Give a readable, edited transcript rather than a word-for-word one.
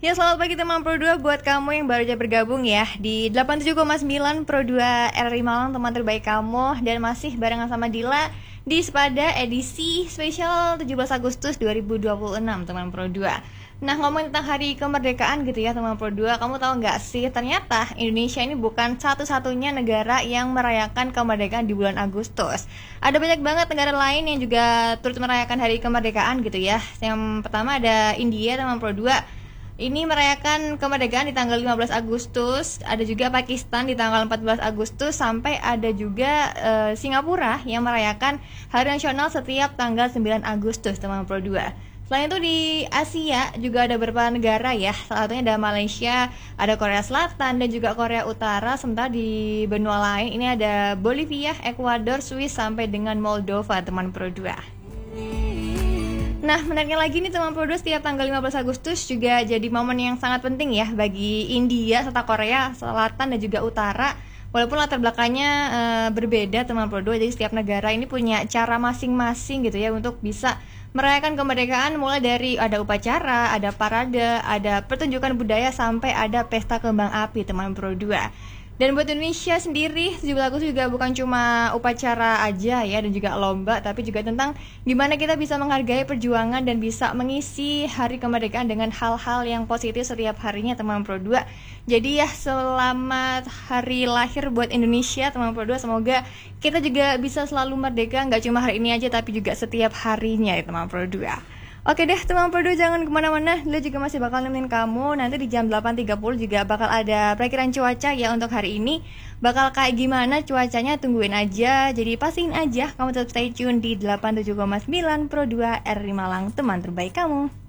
Ya, selamat pagi teman Pro 2 buat kamu yang baru aja bergabung ya di 87,9 Pro 2 RRI Malang, teman terbaik kamu. Dan masih barengan sama Dila di Sepada edisi spesial 17 Agustus 2026 teman Pro 2. Nah, ngomongin tentang hari kemerdekaan gitu ya teman Pro 2, kamu tahu nggak sih ternyata Indonesia ini bukan satu-satunya negara yang merayakan kemerdekaan di bulan Agustus. Ada banyak banget negara lain yang juga turut merayakan hari kemerdekaan gitu ya. Yang pertama ada India teman Pro 2. Ini merayakan kemerdekaan di tanggal 15 Agustus, ada juga Pakistan di tanggal 14 Agustus, sampai ada juga Singapura yang merayakan Hari Nasional setiap tanggal 9 Agustus, teman Pro 2. Selain itu di Asia juga ada beberapa negara ya, salah satunya ada Malaysia, ada Korea Selatan dan juga Korea Utara. Sementara di benua lain ini ada Bolivia, Ekuador, Swiss sampai dengan Moldova, teman Pro 2. Nah, menariknya lagi nih teman Pro 2, setiap tanggal 15 Agustus juga jadi momen yang sangat penting ya bagi India serta Korea Selatan dan juga Utara. Walaupun latar belakangnya berbeda teman Pro 2, jadi setiap negara ini punya cara masing-masing gitu ya untuk bisa merayakan kemerdekaan, mulai dari ada upacara, ada parade, ada pertunjukan budaya sampai ada pesta kembang api, teman Pro 2. Dan buat Indonesia sendiri, 17 Agustus juga bukan cuma upacara aja ya dan juga lomba, tapi juga tentang gimana kita bisa menghargai perjuangan dan bisa mengisi hari kemerdekaan dengan hal-hal yang positif setiap harinya, teman Pro 2. Jadi ya, selamat hari lahir buat Indonesia, teman Pro 2. Semoga kita juga bisa selalu merdeka, nggak cuma hari ini aja tapi juga setiap harinya ya, teman Pro 2. Oke deh teman Pro 2, jangan kemana-mana, Lila juga masih bakal nemenin kamu. Nanti di jam 8.30 juga bakal ada perakiran cuaca ya untuk hari ini. Bakal kayak gimana cuacanya, tungguin aja. Jadi pastiin aja kamu tetap stay tune di 87,9 Pro 2 RRI Malang, teman terbaik kamu.